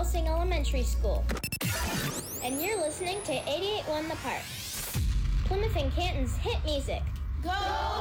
Wellsing Elementary School. And you're listening to 88.1 The Park, Plymouth and Canton's hit music. Go